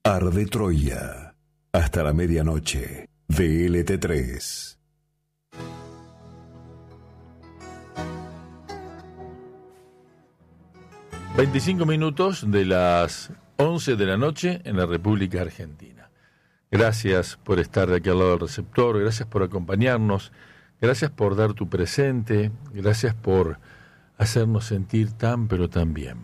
Arde Troya. Hasta la medianoche. VLT3. ...25 de las 11 de la noche en la República Argentina. Gracias por estar de aquí al lado del receptor, gracias por acompañarnos, gracias por dar tu presente, gracias por hacernos sentir tan pero tan bien.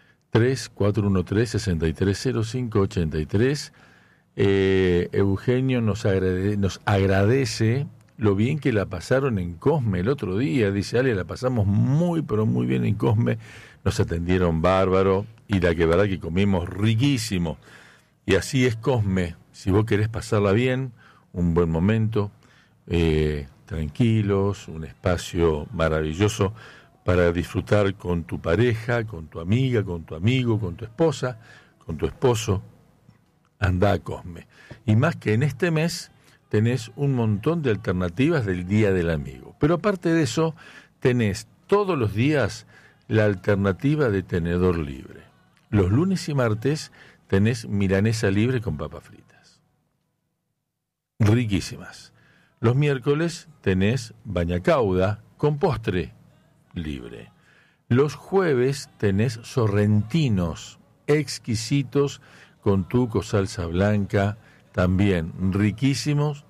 3413-630583. Eugenio nos agradece lo bien que la pasaron en Cosme el otro día. Dice, Ale, la pasamos muy pero muy bien en Cosme. Nos atendieron bárbaro y la que verdad que comimos riquísimo. Y así es Cosme. Si vos querés pasarla bien, un buen momento, tranquilos, un espacio maravilloso para disfrutar con tu pareja, con tu amiga, con tu amigo, con tu esposa, con tu esposo, andá a Cosme. Y más que en este mes tenés un montón de alternativas del Día del Amigo. Pero aparte de eso, tenés todos los días la alternativa de tenedor libre. Los lunes y martes tenés milanesa libre con papas fritas. Riquísimas. Los miércoles tenés bañacauda con postre libre. Los jueves tenés sorrentinos exquisitos con tuco, salsa blanca, también riquísimos